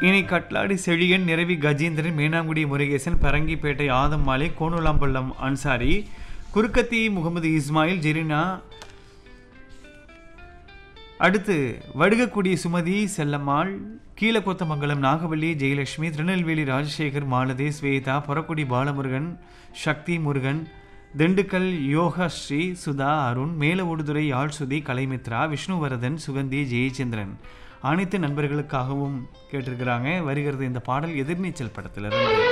இனி கட்லாடி செழியன், நிரவி கஜேந்திரன், மேனாங்குடி முருகேசன், பரங்கிப்பேட்டை ஆதம் மாலிக், கோணுலாம்பள்ளம் அன்சாரி, குறுக்கத்தி முகமது இஸ்மாயில், ஜெரினா, அடுத்து வடுகக்குடி சுமதி செல்லம்மாள், கீழக்கொத்தமங்கலம் நாகவல்லி ஜெயலட்சுமி, திருநெல்வேலி ராஜசேகர், மாலதே, ஸ்வேதா, பொறக்குடி பாலமுருகன், சக்தி முருகன், திண்டுக்கல் யோகஸ்ரீ, சுதா, அருண், மேலவூடுதுறை யாழ்சுதி, கலைமித்ரா, விஷ்ணுவரதன், சுகந்தி, ஜெயச்சந்திரன் அனைத்து நண்பர்களுக்காகவும் கேட்டிருக்கிறாங்க. வருகிறது இந்த பாடல் எதிர்நீச்சல் படத்திலிருந்து.